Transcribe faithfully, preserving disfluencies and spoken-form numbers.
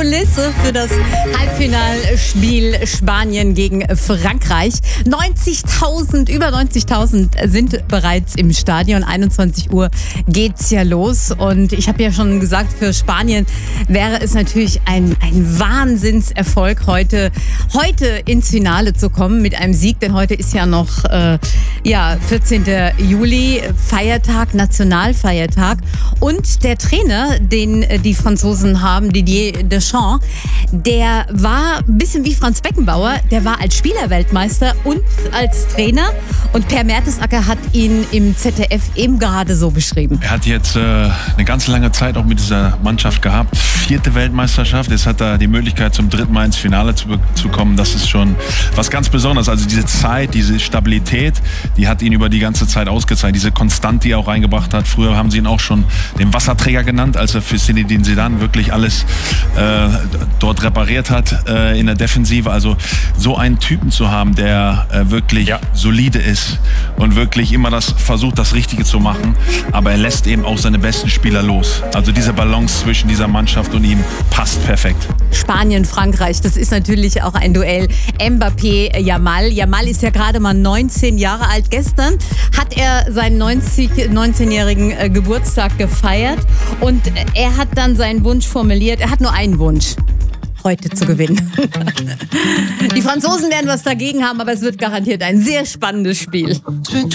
Kulisse für das Halbfinalspiel Spanien gegen Frankreich. neunzigtausend, über neunzigtausend sind bereits im Stadion. einundzwanzig Uhr geht's ja los. Und ich habe ja schon gesagt, für Spanien wäre es natürlich ein, ein Wahnsinnserfolg, heute, heute ins Finale zu kommen mit einem Sieg. Denn heute ist ja noch äh, ja, vierzehnten Juli, Feiertag, Nationalfeiertag. Und der Trainer, den die Franzosen haben, Didier Deschamps, der war ein bisschen wie Franz Beckenbauer. Der war als Spielerweltmeister und als Trainer. Und Per Mertesacker hat ihn im Z D F eben gerade so beschrieben. Er hat jetzt äh, eine ganz lange Zeit auch mit dieser Mannschaft gehabt. Vierte Weltmeisterschaft. Jetzt hat er die Möglichkeit, zum dritten Mal ins Finale zu, zu kommen. Das ist schon was ganz Besonderes. Also diese Zeit, diese Stabilität, die hat ihn über die ganze Zeit ausgezeichnet. Diese Konstanz, die er auch reingebracht hat. Früher haben sie ihn auch schon den Wasserträger genannt, als er für Zinedine Zidane wirklich alles äh, dort repariert hat äh, in der Defensive. Also so einen Typen zu haben, der äh, wirklich ja. solide ist und wirklich immer das versucht, das Richtige zu machen, aber er lässt eben auch seine besten Spieler los. Also diese Balance zwischen dieser Mannschaft und ihm passt perfekt. Spanien, Frankreich, das ist natürlich auch ein Duell. Mbappé, Yamal. Yamal ist ja gerade mal neunzehn Jahre alt. Gestern hat er seinen neunzehnjährigen Geburtstag gefeiert und er hat dann seinen Wunsch formuliert. Er hat nur einen Wunsch: heute zu gewinnen. Die Franzosen werden was dagegen haben, aber es wird garantiert ein sehr spannendes Spiel.